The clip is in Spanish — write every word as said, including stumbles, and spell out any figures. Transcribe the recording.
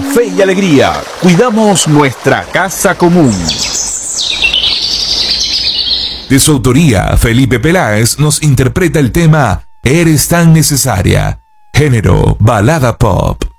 Fe y alegría, cuidamos nuestra casa común. De su autoría, Felipe Peláez nos interpreta el tema Eres tan necesaria, género balada pop.